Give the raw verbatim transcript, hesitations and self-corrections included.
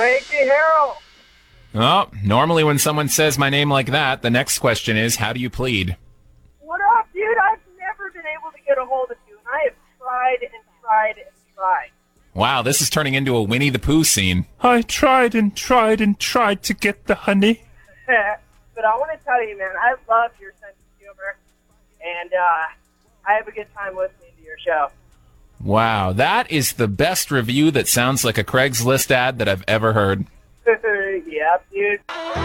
Frankie Harrell. Oh, normally when someone says my name like that, the next question is, how do you plead? What up, dude? I've never been able to get a hold of you, and I have tried and tried and tried. Wow, this is turning into a Winnie the Pooh scene. I tried and tried and tried to get the honey. But I want to tell you, man, I love your sense of humor, and uh, I have a good time listening to your show. Wow, that is the best review that sounds like a Craigslist ad that I've ever heard. Yep, dude.